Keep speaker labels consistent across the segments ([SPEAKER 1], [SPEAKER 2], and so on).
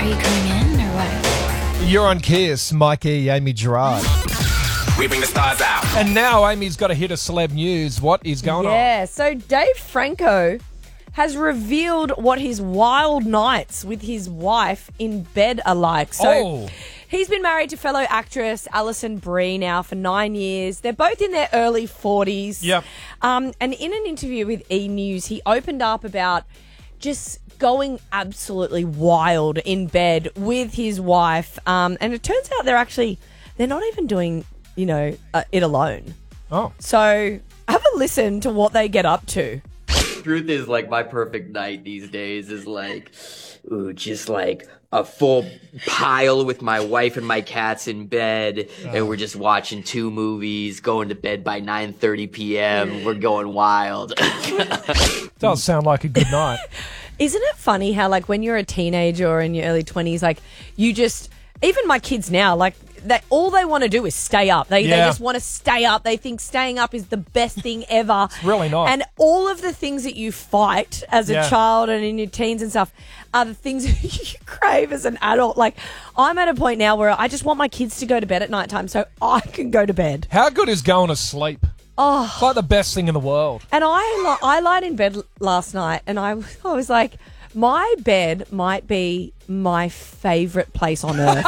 [SPEAKER 1] Are you coming in or what?
[SPEAKER 2] You're on Kiss, Mikey, Amy Gerard.
[SPEAKER 3] We bring the stars out.
[SPEAKER 2] And now Amy's got a hit of celeb news. What is going on?
[SPEAKER 4] Yeah, so Dave Franco has revealed what his wild nights with his wife in bed are like. So he's been married to fellow actress Alison Brie now for 9 years. They're both in their early 40s.
[SPEAKER 2] Yep.
[SPEAKER 4] And in an interview with E! News, he opened up about just going absolutely wild in bed with his wife. And it turns out they're not even doing, it alone.
[SPEAKER 2] Oh.
[SPEAKER 4] So have a listen to what they get up to.
[SPEAKER 5] Truth is, like, my perfect night these days is like, just like a full pile with my wife and my cats in bed, and we're just watching 2 movies, going to bed by 9:30 p.m. We're going wild.
[SPEAKER 2] Does sound like a good night.
[SPEAKER 4] Isn't it funny how, like, when you're a teenager or in your early 20s, like, you just, even my kids now, like, all they want to do is stay up. They just want to stay up. They think staying up is the best thing ever.
[SPEAKER 2] It's really not.
[SPEAKER 4] And all of the things that you fight as a child and in your teens and stuff are the things you crave as an adult. Like, I'm at a point now where I just want my kids to go to bed at nighttime so I can go to bed.
[SPEAKER 2] How good is going to sleep?
[SPEAKER 4] Oh.
[SPEAKER 2] It's like the best thing in the world.
[SPEAKER 4] And I lied in bed last night and I was like, my bed might be my favourite place on earth.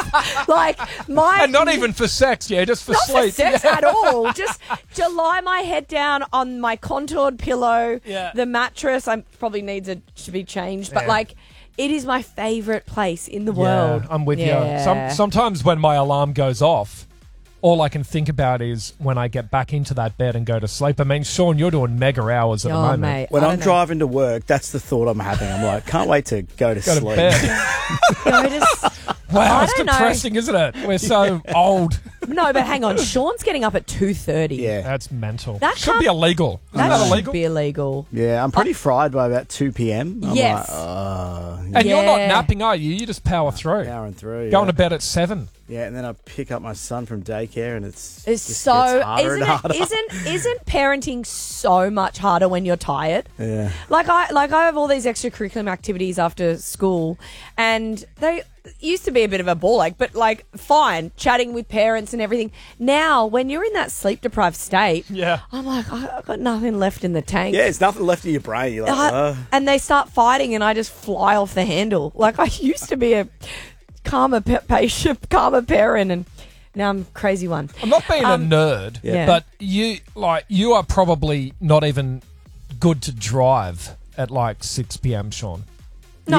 [SPEAKER 2] And not even for sex, just for sleep.
[SPEAKER 4] Not for sex at all. Just to lie my head down on my contoured pillow.
[SPEAKER 2] Yeah.
[SPEAKER 4] The mattress probably needs to be changed, but it is my favourite place in the world.
[SPEAKER 2] I'm with you. Sometimes when my alarm goes off, all I can think about is when I get back into that bed and go to sleep. I mean, Sean, you're doing mega hours at the moment.
[SPEAKER 4] Mate,
[SPEAKER 6] when I'm driving to work, that's the thought I'm having. I'm like, can't wait to go to sleep.
[SPEAKER 2] To bed. Wow, it's depressing, isn't it? We're so old.
[SPEAKER 4] No, but hang on. Sean's getting up at 2:30.
[SPEAKER 6] Yeah.
[SPEAKER 2] That's mental.
[SPEAKER 4] That
[SPEAKER 2] should be illegal. Isn't that
[SPEAKER 4] should
[SPEAKER 2] illegal?
[SPEAKER 4] be illegal.
[SPEAKER 6] Yeah, I'm pretty fried by about 2 p.m. I'm
[SPEAKER 4] Yes.
[SPEAKER 6] like,
[SPEAKER 2] and you're not napping, are you? You just power through.
[SPEAKER 6] Powering through.
[SPEAKER 2] Going to bed at 7.
[SPEAKER 6] Yeah, and then I pick up my son from daycare, and it's
[SPEAKER 4] so
[SPEAKER 6] gets harder and harder.
[SPEAKER 4] Isn't parenting so much harder when you're tired?
[SPEAKER 6] Yeah.
[SPEAKER 4] Like I have all these extracurricular activities after school, and they used to be a bit of a ball ache, but fine, chatting with parents and everything. Now, when you're in that sleep deprived state, I'm like, I've got nothing left in the tank.
[SPEAKER 6] Yeah, it's nothing left in your brain. You're like,
[SPEAKER 4] and they start fighting, and I just fly off the handle. Like, I used to be a calmer parent, and now I'm a crazy one.
[SPEAKER 2] I'm not being a nerd, but you are probably not even good to drive at 6 p.m, Sean.
[SPEAKER 4] No.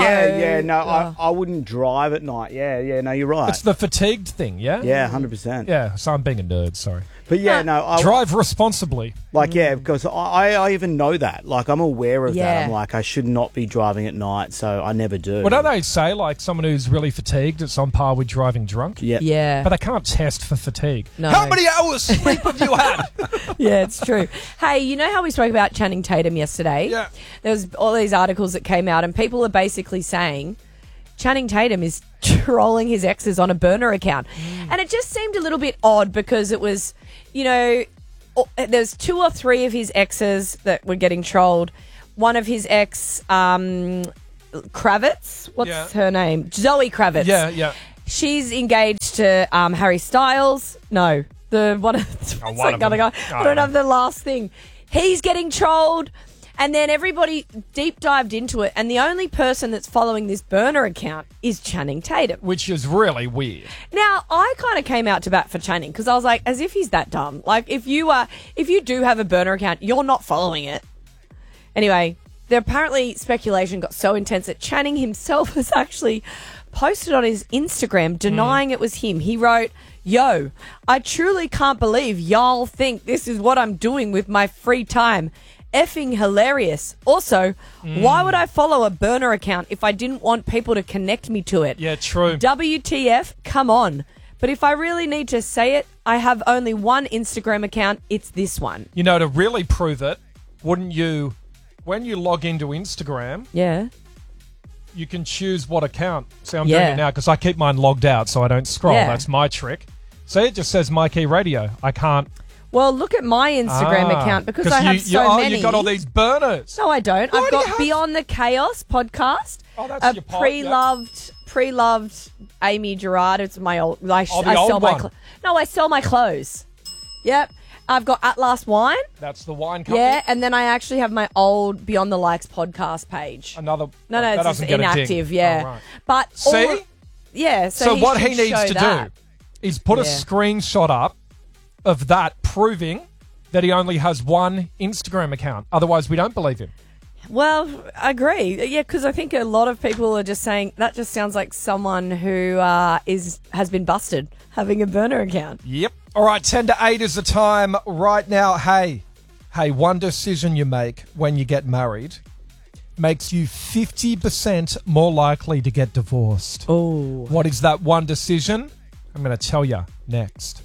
[SPEAKER 6] I wouldn't drive at night. No, you're right.
[SPEAKER 2] It's the fatigued thing, yeah?
[SPEAKER 6] Yeah, 100%.
[SPEAKER 2] Yeah, so I'm being a nerd, sorry.
[SPEAKER 6] But I
[SPEAKER 2] drive responsibly.
[SPEAKER 6] Because I even know that. Like, I'm aware of that.
[SPEAKER 4] Yeah.
[SPEAKER 6] I'm like, I should not be driving at night, so I never do.
[SPEAKER 2] Well, don't they say, someone who's really fatigued, it's on par with driving drunk?
[SPEAKER 6] Yeah.
[SPEAKER 4] Yeah.
[SPEAKER 2] But they can't test for fatigue.
[SPEAKER 4] No.
[SPEAKER 2] How many hours sleep have you had?
[SPEAKER 4] Yeah, it's true. Hey, you know how we spoke about Channing Tatum yesterday?
[SPEAKER 2] Yeah.
[SPEAKER 4] There was all these articles that came out, and people are basically saying Channing Tatum is trolling his exes on a burner account. And it just seemed a little bit odd because it was, there's 2 or 3 of his exes that were getting trolled. One of his ex, Kravitz, what's her name? Zoe Kravitz.
[SPEAKER 2] Yeah.
[SPEAKER 4] She's engaged to Harry Styles. No, the one of I don't have the last thing. He's getting trolled. And then everybody deep dived into it, and the only person that's following this burner account is Channing Tatum.
[SPEAKER 2] Which is really weird.
[SPEAKER 4] Now, I kind of came out to bat for Channing because I was like, as if he's that dumb. Like, if you do have a burner account, you're not following it. Anyway, apparently speculation got so intense that Channing himself has actually posted on his Instagram denying it was him. He wrote, "Yo, I truly can't believe y'all think this is what I'm doing with my free time. Effing hilarious. Also, why would I follow a burner account if I didn't want people to connect me to it?
[SPEAKER 2] Yeah, true.
[SPEAKER 4] WTF, come on. But if I really need to say it, I have only one Instagram account. It's this one."
[SPEAKER 2] To really prove it, wouldn't you, when you log into Instagram,
[SPEAKER 4] Yeah.
[SPEAKER 2] you can choose what account. See, I'm doing it now because I keep mine logged out so I don't scroll.
[SPEAKER 4] Yeah.
[SPEAKER 2] That's my trick. See, it just says Mikey Radio. I can't.
[SPEAKER 4] Well, look at my Instagram account because I have so many.
[SPEAKER 2] You've got all these burners.
[SPEAKER 4] No, I don't.
[SPEAKER 2] Why
[SPEAKER 4] I've
[SPEAKER 2] do you
[SPEAKER 4] got
[SPEAKER 2] have-
[SPEAKER 4] Beyond the Chaos podcast.
[SPEAKER 2] Oh, that's
[SPEAKER 4] a
[SPEAKER 2] your pod,
[SPEAKER 4] pre-loved pre-loved Amy Gerard. It's my old.
[SPEAKER 2] the old one.
[SPEAKER 4] I sell my clothes. Yep. I've got At Last Wine.
[SPEAKER 2] That's the wine company.
[SPEAKER 4] Yeah, and then I actually have my old Beyond the Likes podcast page.
[SPEAKER 2] Another.
[SPEAKER 4] No,
[SPEAKER 2] that
[SPEAKER 4] it's
[SPEAKER 2] doesn't
[SPEAKER 4] just
[SPEAKER 2] get a ding.
[SPEAKER 4] inactive. Yeah,
[SPEAKER 2] Oh, right.
[SPEAKER 4] but
[SPEAKER 2] See?
[SPEAKER 4] Yeah.
[SPEAKER 2] So what he
[SPEAKER 4] should
[SPEAKER 2] needs
[SPEAKER 4] show
[SPEAKER 2] to
[SPEAKER 4] that.
[SPEAKER 2] do is put a
[SPEAKER 4] Yeah.
[SPEAKER 2] screenshot up of that proving that he only has one Instagram account. Otherwise, we don't believe him.
[SPEAKER 4] Well, I agree. Yeah, because I think a lot of people are just saying that just sounds like someone who has been busted having a burner account.
[SPEAKER 2] Yep. All right, 10 to 8 is the time right now. Hey, one decision you make when you get married makes you 50% more likely to get divorced.
[SPEAKER 4] Oh.
[SPEAKER 2] What is that one decision? I'm going to tell you next.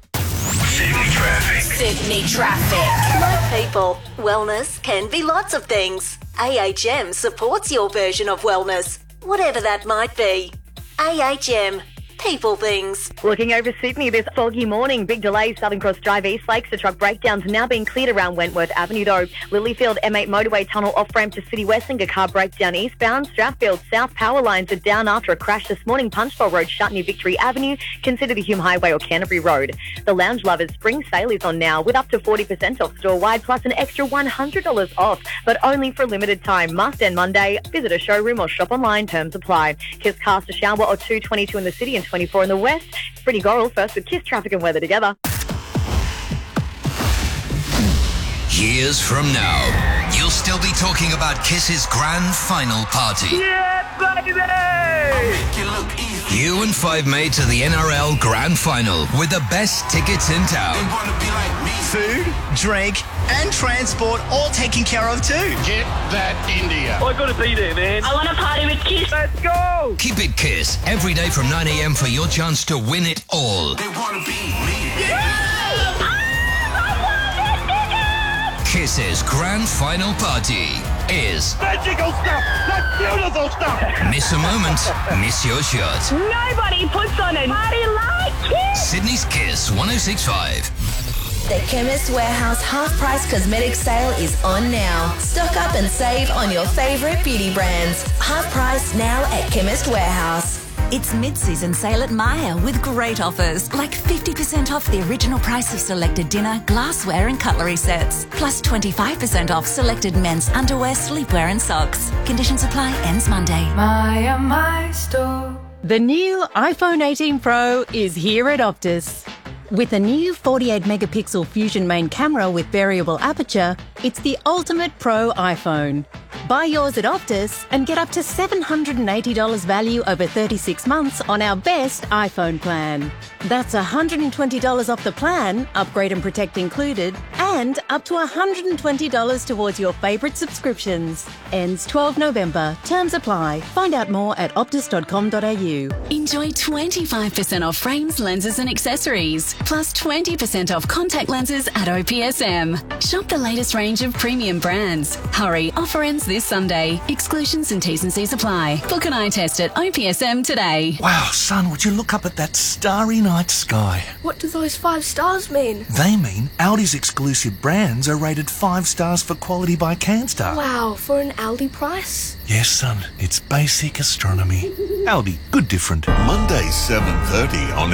[SPEAKER 7] Sydney Traffic.
[SPEAKER 8] Like people, wellness can be lots of things. AHM supports your version of wellness, whatever that might be. AHM. People things.
[SPEAKER 9] Looking over Sydney this foggy morning, big delays Southern Cross Drive East Lakes. The truck breakdowns now being cleared around Wentworth Avenue though. Lilyfield M8 motorway tunnel off ramp to City Westlink, a car breakdown eastbound. Strathfield South power lines are down after a crash this morning. Punchbowl Road shut near Victory Avenue. Consider the Hume Highway or Canterbury Road. The Lounge Lovers spring sale is on now with up to 40% off store-wide plus an extra $100 off, but only for a limited time. Must end Monday. Visit a showroom or shop online. Terms apply. Kiss cast a shower or 222 in the city and 24 in the west. Brittany Gorrell first with Kiss traffic and weather together.
[SPEAKER 10] Years from now, you'll still be talking about Kiss's grand final party.
[SPEAKER 9] Yeah, baby!
[SPEAKER 10] You and five mates at the NRL Grand Final with the best tickets in town.
[SPEAKER 11] Food, drink, and transport all taken care of too.
[SPEAKER 3] Get that India.
[SPEAKER 9] I gotta be there, man.
[SPEAKER 7] I want to party with Kiss.
[SPEAKER 9] Let's go!
[SPEAKER 10] Keep it Kiss every day from 9 a.m. for your chance to win it all.
[SPEAKER 3] They want to be me.
[SPEAKER 10] Kiss's grand final party is
[SPEAKER 9] Magical stuff! That's beautiful stuff!
[SPEAKER 10] miss a moment, miss your shot.
[SPEAKER 9] Nobody puts on a party like Kiss!
[SPEAKER 10] Sydney's Kiss 106.5.
[SPEAKER 7] The Chemist Warehouse half-price cosmetic sale is on now. Stock up and save on your favourite beauty brands. Half price now at Chemist Warehouse.
[SPEAKER 1] It's mid-season sale at Maya with great offers, like 50% off the original price of selected dinner, glassware and cutlery sets, plus 25% off selected men's underwear, sleepwear and socks. Conditions apply, ends Monday.
[SPEAKER 12] Maya, my store. The new iPhone 18 Pro is here at Optus. With a new 48-megapixel Fusion main camera with variable aperture, it's the ultimate pro iPhone. Buy yours at Optus and get up to $780 value over 36 months on our best iPhone plan. That's $120 off the plan, upgrade and protect included, and up to $120 towards your favourite subscriptions. Ends 12 November. Terms apply. Find out more at optus.com.au.
[SPEAKER 1] Enjoy 25% off frames, lenses and accessories, plus 20% off contact lenses at OPSM. Shop the latest range of premium brands. Hurry, offer ends this Sunday. Exclusions and T's and C's apply. Book an eye test at OPSM today.
[SPEAKER 11] Wow, son, would you look up at that starry night sky?
[SPEAKER 13] What do those 5 stars mean?
[SPEAKER 11] They mean Audi's exclusive brands are rated 5 stars for quality by CanStar.
[SPEAKER 13] Wow, for an Aldi price?
[SPEAKER 11] Yes, son, it's basic astronomy. Audi, good different.
[SPEAKER 14] Monday, 7:30 on